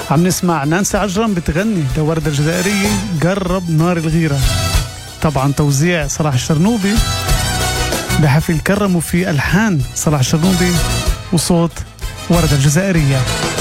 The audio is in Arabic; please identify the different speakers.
Speaker 1: عم نسمع نانسي عجرم بتغني لوردة الجزائرية قرب نار الغيرة، طبعا توزيع صلاح الشرنوبي بحفل كرم، وفي ألحان صلاح الشرنوبي وصوت وردة الجزائرية.